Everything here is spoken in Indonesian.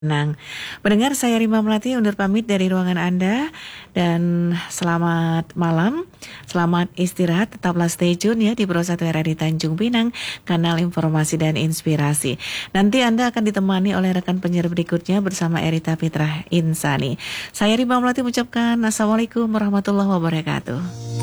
Nang, pendengar, saya Rima Melati undur pamit dari ruangan Anda dan selamat malam, selamat istirahat, tetaplah stay tune ya di Pro 1 RRI Tanjung Pinang, kanal informasi dan inspirasi. Nanti Anda akan ditemani oleh rekan penyiar berikutnya bersama Erita Fitrah Insani. Saya Rima Melati mengucapkan Assalamualaikum warahmatullahi wabarakatuh.